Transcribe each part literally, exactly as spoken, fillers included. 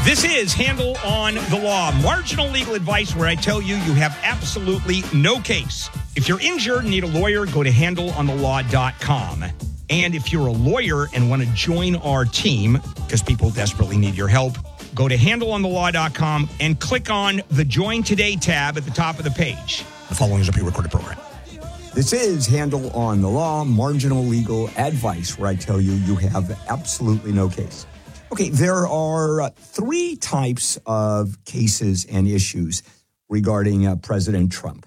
This is Handle on the Law, marginal legal advice where I tell you you have absolutely no case. If you're injured and need a lawyer, go to handle on the law dot com. And if you're a lawyer and want to join our team, because people desperately need your help, go to handle on the law dot com and click on the Join Today tab at the top of the page. The following is a pre-recorded program. This is Handle on the Law, marginal legal advice where I tell you you have absolutely no case. Okay, there are uh, three types of cases and issues regarding uh, President Trump.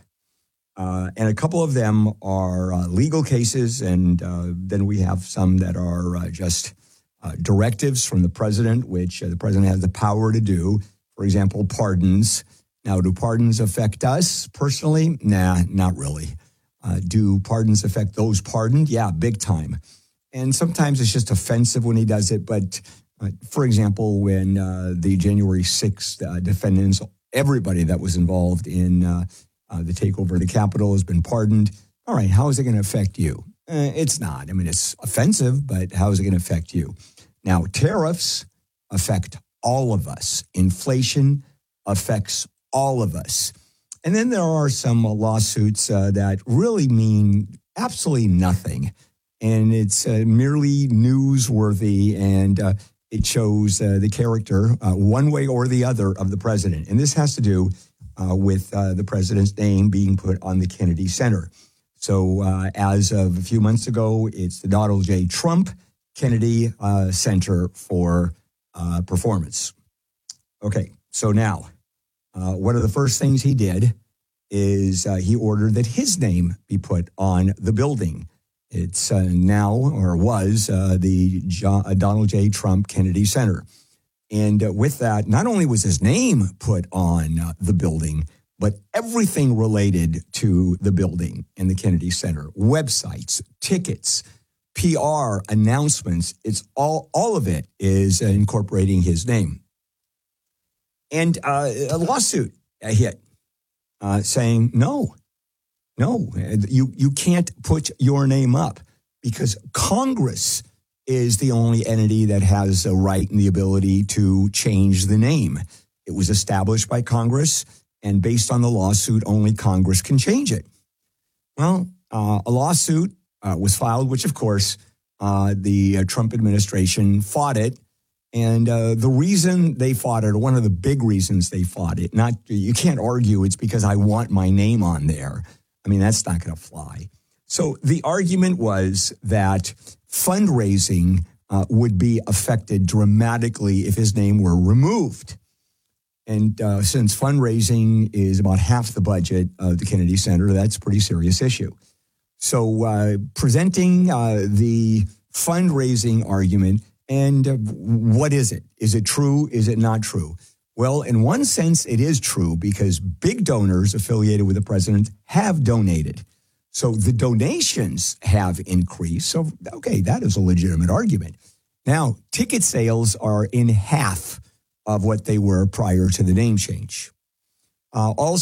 Uh, and a couple of them are uh, legal cases, and uh, then we have some that are uh, just uh, directives from the president, which uh, the president has the power to do. For example, pardons. Now, do pardons affect us personally? Nah, not really. Uh, do pardons affect those pardoned? Yeah, big time. And sometimes it's just offensive when he does it, but Uh, for example, when uh, the January sixth uh, defendants, everybody that was involved in uh, uh, the takeover of the Capitol has been pardoned. All right, how is it going to affect you? Uh, it's not. I mean, it's offensive, but how is it going to affect you? Now, tariffs affect all of us. Inflation affects all of us. And then there are some uh, lawsuits uh, that really mean absolutely nothing. And it's uh, merely newsworthy and uh, it shows uh, the character, uh, one way or the other, of the president. And this has to do uh, with uh, the president's name being put on the Kennedy Center. So uh, as of a few months ago, it's the Donald J. Trump Kennedy uh, Center for uh, Performance. Okay, so now, uh, one of the first things he did is uh, he ordered that his name be put on the building. It's uh, now, or was, uh, the John, uh, Donald J. Trump Kennedy Center. And uh, with that, not only was his name put on uh, the building, but everything related to the building and the Kennedy Center, websites, tickets, P R, announcements, it's all, all of it is uh, incorporating his name. And uh, a lawsuit hit uh, saying, no. No, you, you can't put your name up because Congress is the only entity that has a right and the ability to change the name. It was established by Congress, and based on the lawsuit, only Congress can change it. Well, uh, a lawsuit uh, was filed, which, of course, uh, the uh, Trump administration fought it. And uh, the reason they fought it, or one of the big reasons they fought it, not you can't argue it's because I want my name on there. I mean, that's not going to fly. So the argument was that fundraising uh, would be affected dramatically if his name were removed. And uh, since fundraising is about half the budget of the Kennedy Center, that's a pretty serious issue. So uh, presenting uh, the fundraising argument, and uh, what is it? Is it true? Is it not true? Well, in one sense, it is true because big donors affiliated with the president have donated. So the donations have increased. So, okay, that is a legitimate argument. Now, ticket sales are in half of what they were prior to the name change. Uh, also,